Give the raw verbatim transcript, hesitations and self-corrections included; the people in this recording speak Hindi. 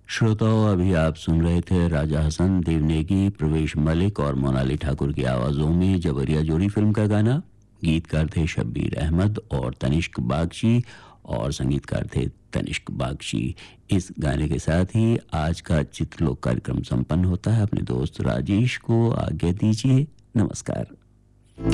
श्रोताओं, अभी आप सुन रहे थे राजा हसन, देव नेगी, प्रवेश मलिक और मोनाली ठाकुर की आवाज़ों में जबरिया जोड़ी फिल्म का गाना। गीतकार थे शब्बीर अहमद और तनिष्क बागची और संगीतकार थे तनिष्क बागची। इस गाने के साथ ही आज का चित्रलोक कार्यक्रम संपन्न होता है। अपने दोस्त राजेश को आज्ञा दीजिए। नमस्कार।